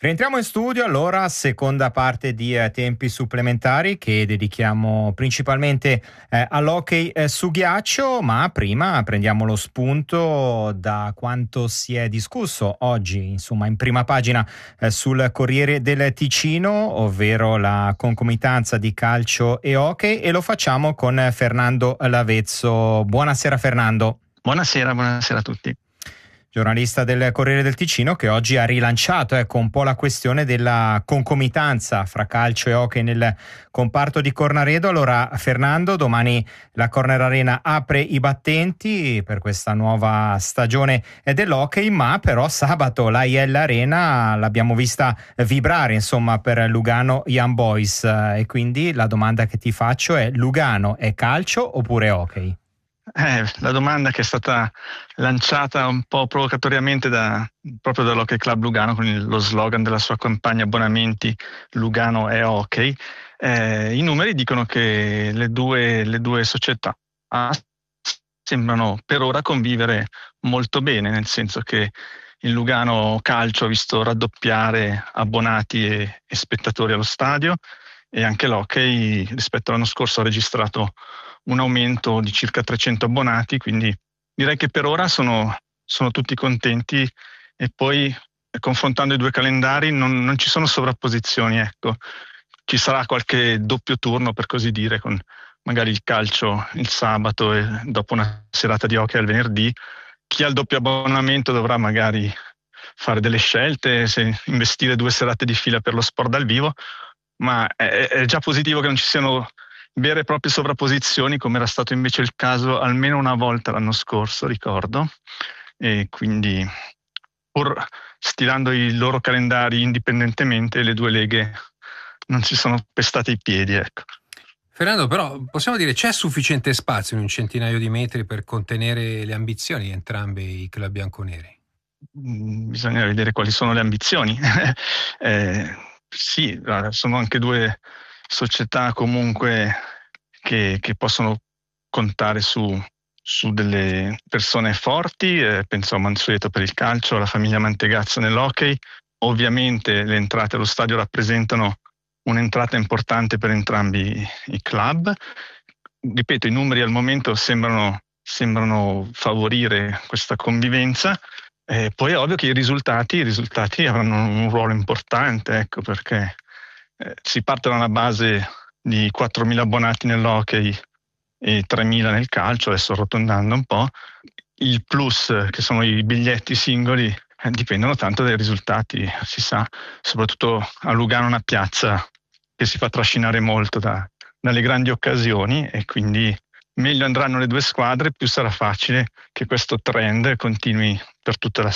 Rientriamo in studio, allora, seconda parte di tempi supplementari che dedichiamo principalmente all'hockey su ghiaccio, ma prima prendiamo lo spunto da quanto si è discusso oggi, insomma, in prima pagina sul Corriere del Ticino, ovvero la concomitanza di calcio e hockey, e lo facciamo con Fernando Lavezzo. Buonasera Fernando. Buonasera a tutti. Giornalista del Corriere del Ticino, che oggi ha rilanciato un po' la questione della concomitanza fra calcio e hockey nel comparto di Cornaredo. Allora Fernando, domani la Corner Arena apre i battenti per questa nuova stagione dell'hockey, ma però sabato la IL Arena l'abbiamo vista vibrare, insomma, per Lugano Young Boys, e quindi la domanda che ti faccio è: Lugano è calcio oppure hockey? La domanda che è stata lanciata un po' provocatoriamente proprio dall'Hockey Club Lugano con lo slogan della sua campagna abbonamenti Lugano è hockey. I numeri dicono che le due società sembrano per ora convivere molto bene, nel senso che il Lugano Calcio ha visto raddoppiare abbonati e spettatori allo stadio, e anche l'hockey rispetto all'anno scorso ha registrato un aumento di circa 300 abbonati, quindi direi che per ora sono tutti contenti, e poi confrontando i due calendari non ci sono sovrapposizioni, ecco. Ci sarà qualche doppio turno, per così dire, con magari il calcio il sabato e dopo una serata di hockey al venerdì. Chi ha il doppio abbonamento dovrà magari fare delle scelte, se investire 2 serate di fila per lo sport dal vivo, ma è già positivo che non ci siano vere e proprie sovrapposizioni, come era stato invece il caso almeno una volta l'anno scorso, ricordo, e quindi pur stilando i loro calendari indipendentemente, le due leghe non si sono pestate i piedi, ecco. Fernando, però possiamo dire c'è sufficiente spazio in un centinaio di metri per contenere le ambizioni di entrambi i club bianconeri? Bisogna vedere quali sono le ambizioni. Sì, sono anche due società comunque che possono contare su delle persone forti, penso a Mansueto per il calcio, alla famiglia Mantegazza nell'hockey. Ovviamente le entrate allo stadio rappresentano un'entrata importante per entrambi i club. Ripeto, i numeri al momento sembrano favorire questa convivenza. Poi è ovvio che i risultati avranno un ruolo importante, ecco, perché si parte da una base di 4.000 abbonati nell'hockey e 3.000 nel calcio, adesso arrotondando un po'. Il plus, che sono i biglietti singoli, dipendono tanto dai risultati, si sa, soprattutto a Lugano, una piazza che si fa trascinare molto dalle grandi occasioni, e quindi meglio andranno le due squadre, più sarà facile che questo trend continui per tutta la